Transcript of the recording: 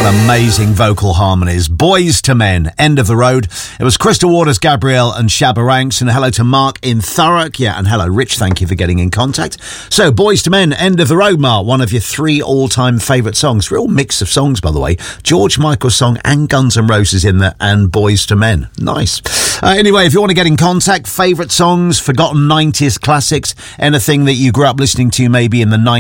Amazing vocal harmonies. Boys to Men, End of the Road. It was Crystal Waters, Gabrielle and Shabba Ranks. And hello to Mark in Thurrock. Yeah, and hello, Rich. Thank you for getting in contact. So, Boys to Men, End of the Road, Mark. One of your 3 all-time favourite songs. Real mix of songs, by the way. George Michael's song and Guns N' Roses in there, and Boys to Men. Nice. Anyway, if you want to get in contact, favourite songs, forgotten 90s classics, anything that you grew up listening to maybe in the 90s,